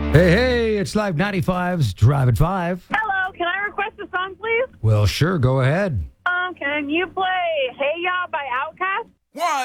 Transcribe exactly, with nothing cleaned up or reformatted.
Hey, hey, it's Live ninety-five's Drive at five. Hello, can I request a song, please? Well, sure, go ahead. Um, can you play Hey Ya by Outkast? One.